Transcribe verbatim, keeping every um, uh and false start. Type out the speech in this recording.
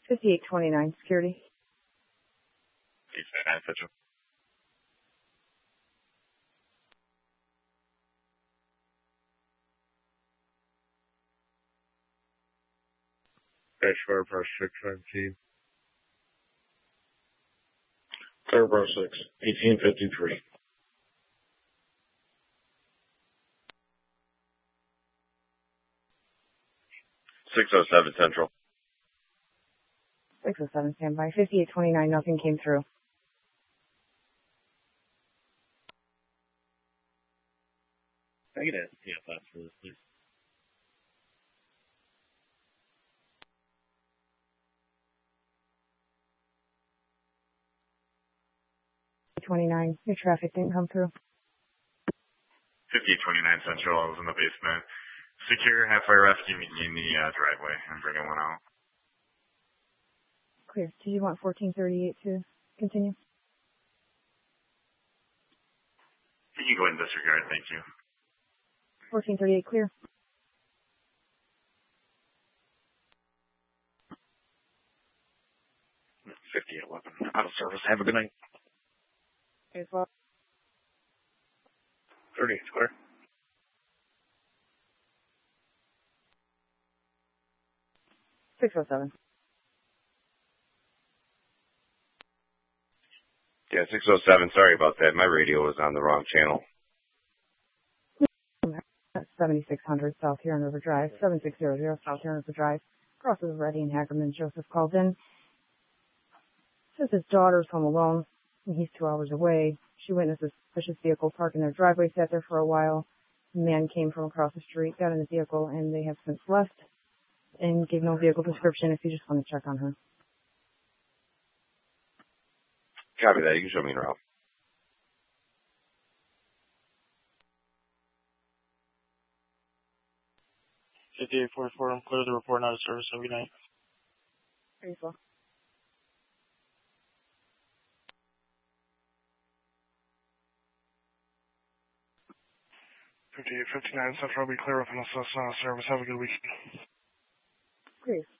fifty-eight twenty-nine, security. eight Central. Ashford, press six nineteen. Clearborough six, eighteen fifty-three. six oh seven Central. six oh seven, standby. fifty-eight twenty-nine, nothing came through. Can I get a C F S for this, please? twenty-nine, your traffic didn't come through. fifty-eight twenty-nine Central, I was in the basement. Secure halfway rescue meet me in the uh, driveway. I'm bringing one out. Clear. Do you want fourteen thirty-eight to continue? You can go ahead and disregard, thank you. fourteen thirty-eight, clear. fifty-eight eleven, out of service. Have a good night. Okay, as well. thirty, clear. six oh seven. Yeah, six oh seven, sorry about that. My radio was on the wrong channel. seventy-six hundred South Huron River Drive, seven six zero zero South Huron River Drive. Crosses Reddy and Hackerman. Joseph calls in. Says his daughter's home alone, and he's two hours away. She witnessed a suspicious vehicle parked in their driveway, sat there for a while. A man came from across the street, got in the vehicle, and they have since left and gave no vehicle description if you just want to check on her. Copy that. You can show me around. fifty-eight forty-four, I'm clear the report, not a service. Have a good night. Very well. fifty-eight fifty-nine Central, I'll be clear with an assist, not a service. Have a good weekend. Great.